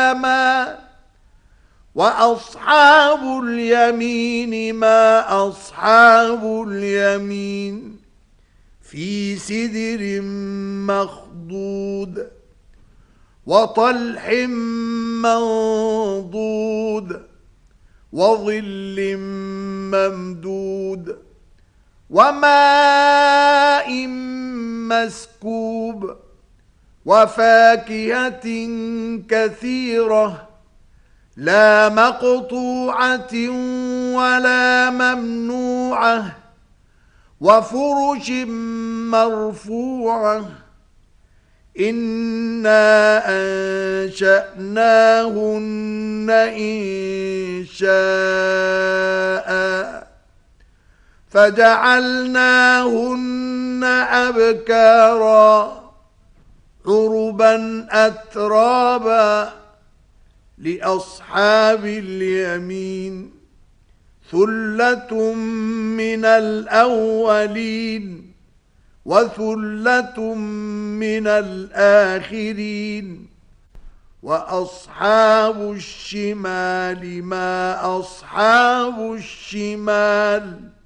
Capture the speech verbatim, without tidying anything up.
سلاما وأصحاب اليمين ما أصحاب اليمين في سدر مخضود وطلح منضود وظل ممدود وماء مسكوب وفاكهة كثيرة لا مقطوعة ولا ممنوعة وفرش مرفوعة إنا أنشأناهن إنشاء فجعلناهن أبكارا عربا أترابا لأصحاب اليمين ثلة من الأولين وثلة من الآخرين وأصحاب الشمال ما أصحاب الشمال